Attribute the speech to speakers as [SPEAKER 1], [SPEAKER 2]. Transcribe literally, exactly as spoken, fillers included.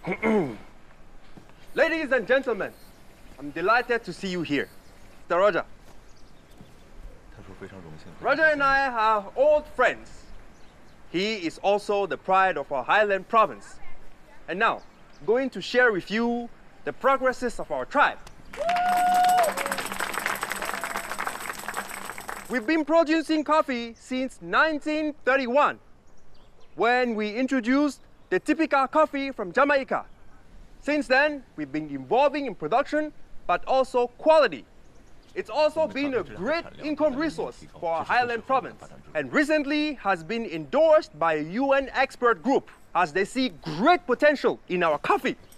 [SPEAKER 1] Ladies and gentlemen, I'm delighted to see you here. Mister Roger.
[SPEAKER 2] 他说非常荣幸。
[SPEAKER 1] Roger and I are old friends. He is also the pride of our Highland province. And now, I'm going to share with you the progresses of our tribe. We've been producing coffee since nineteen thirty-one, when we introduced the Typica coffee from Jamaica. Since then, we've been evolving in production, but also quality. It's also been a great income resource for our Highland province, and recently has been endorsed by a U N expert group as they see great potential in our coffee.